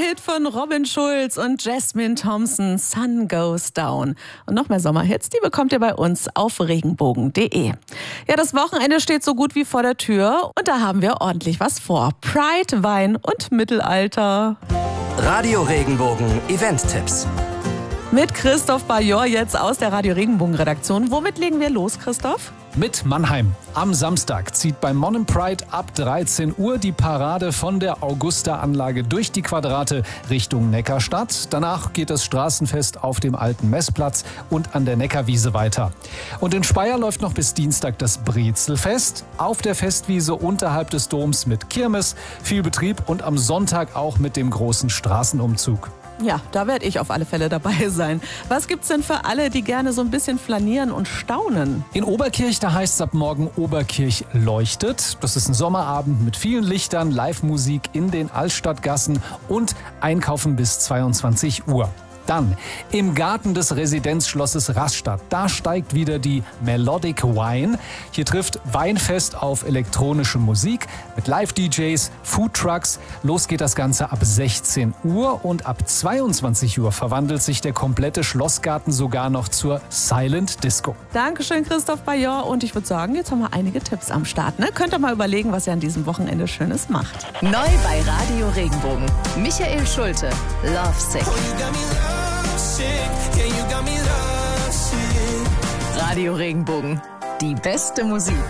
Sommerhit von Robin Schulz und Jasmine Thompson, Sun Goes Down. Und noch mehr Sommerhits, die bekommt ihr bei uns auf regenbogen.de. Ja, das Wochenende steht so gut wie vor der Tür und da haben wir ordentlich was vor. Pride, Wein und Mittelalter. Radio Regenbogen Event-Tipps. Mit Christoph Bajor jetzt aus der Radio Regenbogen-Redaktion. Womit legen wir los, Christoph? Mit Mannheim. Am Samstag zieht beim Monnen Pride ab 13 Uhr die Parade von der Augusta-Anlage durch die Quadrate Richtung Neckarstadt. Danach geht das Straßenfest auf dem alten Messplatz und an der Neckarwiese weiter. Und in Speyer läuft noch bis Dienstag das Brezelfest. Auf der Festwiese unterhalb des Doms mit Kirmes, viel Betrieb und am Sonntag auch mit dem großen Straßenumzug. Ja, da werde ich auf alle Fälle dabei sein. Was gibt's denn für alle, die gerne so ein bisschen flanieren und staunen? In Oberkirch, da heißt es ab morgen Oberkirch leuchtet. Das ist ein Sommerabend mit vielen Lichtern, Live-Musik in den Altstadtgassen und Einkaufen bis 22 Uhr. Dann im Garten des Residenzschlosses Rastatt. Da steigt wieder die Melodic Wine. Hier trifft Weinfest auf elektronische Musik mit Live-DJs, Foodtrucks. Los geht das Ganze ab 16 Uhr und ab 22 Uhr verwandelt sich der komplette Schlossgarten sogar noch zur Silent Disco. Dankeschön, Christoph Bajor. Und ich würde sagen, jetzt haben wir einige Tipps am Start. Ne? Könnt ihr mal überlegen, was ihr an diesem Wochenende Schönes macht. Neu bei Radio Regenbogen. Michael Schulte, Lovesick. Radio Regenbogen. Die beste Musik.